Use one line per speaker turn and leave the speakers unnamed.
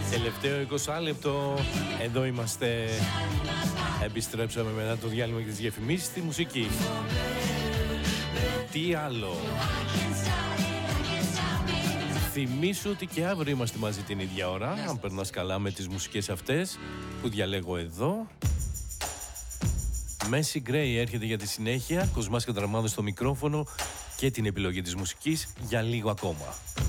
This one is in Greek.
Τελευταίο 20 λεπτό. Εδώ είμαστε. Επιστρέψαμε μετά το διάλειμμα και τις διαφημίσεις στη μουσική. Τι άλλο? Θυμήσου ότι και αύριο είμαστε μαζί την ίδια ώρα. Αν περνάς καλά με τις μουσικές αυτές που διαλέγω εδώ. Μέση Γκρέι έρχεται για τη συνέχεια. Κοσμάς Κατραμάδος στο μικρόφωνο και την επιλογή της μουσικής για λίγο ακόμα.